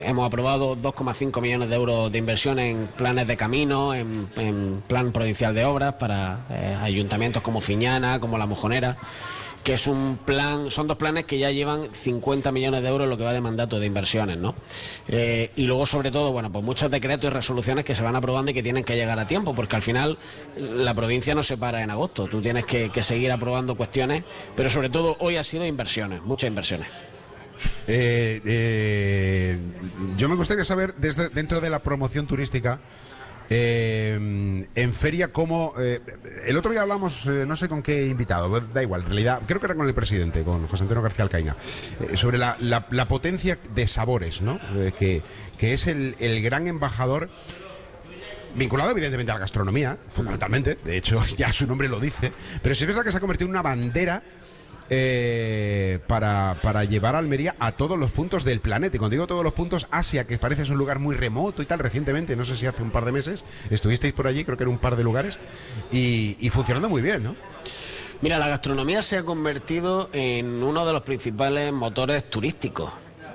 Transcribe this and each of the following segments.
Hemos aprobado 2,5 millones de euros de inversión en planes de camino, en plan provincial de obras para ayuntamientos como Fiñana, como La Mojonera, que es un plan, son dos planes que ya llevan 50 millones de euros lo que va de mandato de inversiones, ¿no? Y luego, sobre todo, bueno, pues muchos decretos y resoluciones que se van aprobando y que tienen que llegar a tiempo, porque al final la provincia no se para en agosto, tú tienes que seguir aprobando cuestiones, pero sobre todo hoy ha sido inversiones, muchas inversiones. Yo me gustaría saber, dentro de la promoción turística, en feria, cómo... el otro día hablamos, no sé con qué invitado, da igual, en realidad, creo que era con el presidente, con José Antonio García Alcaina, sobre la potencia de sabores, ¿no? Que es el gran embajador, vinculado evidentemente a la gastronomía, fundamentalmente, de hecho ya su nombre lo dice, pero sí es verdad que se ha convertido en una bandera para llevar a Almería a todos los puntos del planeta. Y cuando digo todos los puntos, Asia, que parece es un lugar muy remoto y tal, recientemente, no sé si hace un par de meses, estuvisteis por allí, creo que era un par de lugares, y funcionando muy bien, ¿no? Mira, la gastronomía se ha convertido en uno de los principales motores turísticos.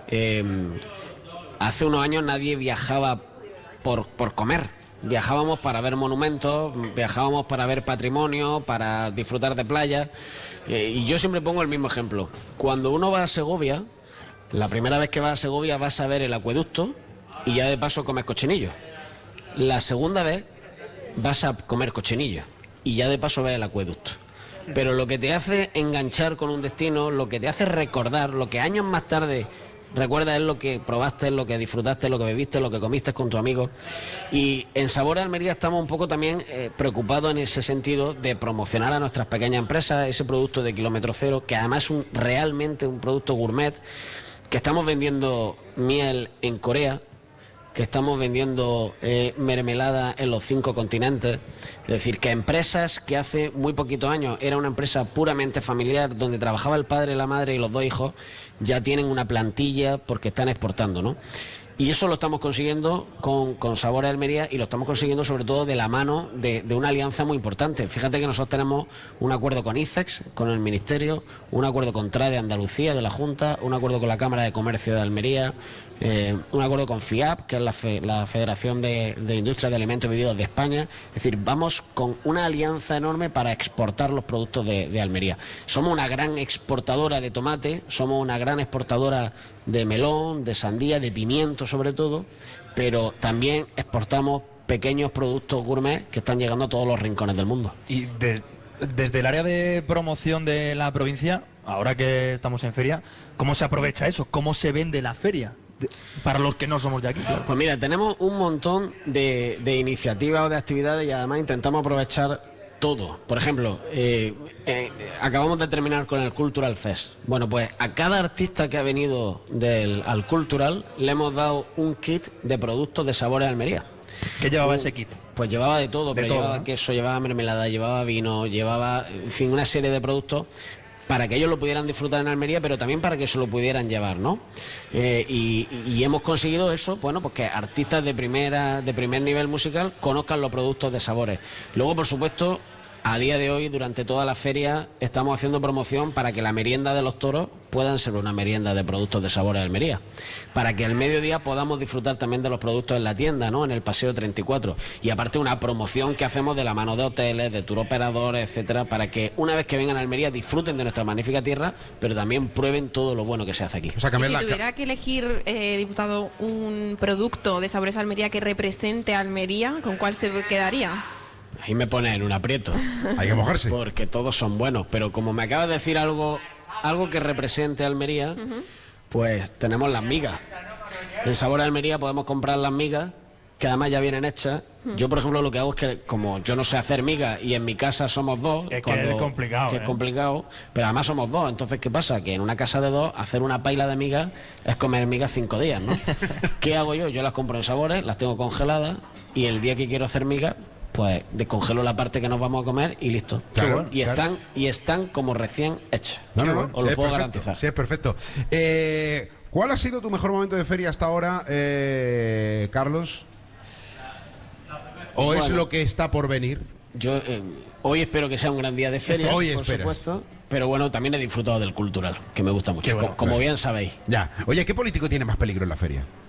Hace unos años nadie viajaba por comer. Viajábamos para ver monumentos, viajábamos para ver patrimonio, para disfrutar de playa. Y yo siempre pongo el mismo ejemplo. Cuando uno va a Segovia, la primera vez que vas a Segovia vas a ver el acueducto y ya de paso comes cochinillo. La segunda vez vas a comer cochinillo y ya de paso ves el acueducto. Pero lo que te hace enganchar con un destino, lo que te hace recordar, lo que años más tarde recuerdas es lo que probaste, lo que disfrutaste, lo que bebiste, lo que comiste con tu amigo. Y en Sabores Almería estamos un poco también preocupados en ese sentido de promocionar a nuestras pequeñas empresas ese producto de kilómetro cero, que además es realmente un producto gourmet, que estamos vendiendo miel en Corea, que estamos vendiendo mermelada en los 5 continentes. Es decir, que empresas que hace muy poquitos años era una empresa puramente familiar, donde trabajaba el padre, la madre y los 2 hijos, ya tienen una plantilla porque están exportando, ¿no? Y eso lo estamos consiguiendo con Sabores Almería, y lo estamos consiguiendo sobre todo de la mano de una alianza muy importante. Fíjate que nosotros tenemos un acuerdo con ICEX, con el Ministerio, un acuerdo con TRADE Andalucía de la Junta, un acuerdo con la Cámara de Comercio de Almería, un acuerdo con FIAP, que es la Federación de Industria de Alimentos y Bebidas de España. Es decir, vamos con una alianza enorme para exportar los productos de Almería. Somos una gran exportadora de tomate, somos una gran exportadora de melón, de sandía, de pimiento sobre todo, pero también exportamos pequeños productos gourmet que están llegando a todos los rincones del mundo. Y desde el área de promoción de la provincia, ahora que estamos en feria, ¿cómo se aprovecha eso? ¿Cómo se vende la feria? Para los que no somos de aquí, claro. Pues mira, tenemos un montón de iniciativas o de actividades, y además intentamos aprovechar todo. Por ejemplo, acabamos de terminar con el Cultural Fest. Bueno, pues a cada artista que ha venido al Cultural le hemos dado un kit de productos de Sabores Almería. ¿Qué llevaba ese kit? Pues llevaba de todo, pero llevaba, ¿no?, queso, llevaba mermelada, llevaba vino, llevaba, en fin, una serie de productos para que ellos lo pudieran disfrutar en Almería, pero también para que se lo pudieran llevar, ¿no? Y hemos conseguido eso, bueno, pues que artistas de primer nivel musical conozcan los productos de Sabores. Luego, por supuesto, a día de hoy, durante toda la feria, estamos haciendo promoción para que la merienda de los toros puedan ser una merienda de productos de Sabores de Almería, para que al mediodía podamos disfrutar también de los productos en la tienda, ¿no?, en el Paseo 34. Y aparte una promoción que hacemos de la mano de hoteles, de tour operadores, etcétera, para que una vez que vengan a Almería disfruten de nuestra magnífica tierra, pero también prueben todo lo bueno que se hace aquí. O sea, si tuviera que elegir, diputado, un producto de Sabores Almería que represente a Almería, ¿con cuál se quedaría? Ahí me pone en un aprieto. Hay que mojarse. Porque todos son buenos, pero como me acabas de decir algo que represente a Almería, pues tenemos las migas. En Sabor Almería podemos comprar las migas, que además ya vienen hechas. Yo, por ejemplo, lo que hago es que, como yo no sé hacer migas y en mi casa somos 2, es que es complicado, es complicado, pero además somos 2, entonces ¿qué pasa? Que en una casa de 2 hacer una paila de migas es comer migas 5 días, ¿no? ¿Qué hago yo? Yo las compro en Sabores, las tengo congeladas, y el día que quiero hacer migas, pues descongelo la parte que nos vamos a comer y listo. Claro, y están como recién hechas. No, os lo puedo perfecto, garantizar. Sí, es perfecto. ¿Cuál ha sido tu mejor momento de feria hasta ahora, Carlos? ¿O es lo que está por venir? Yo hoy espero que sea un gran día de feria, por supuesto. Pero bueno, también he disfrutado del Cultural, que me gusta mucho, como bien sabéis. Ya. Oye, ¿qué político tiene más peligro en la feria?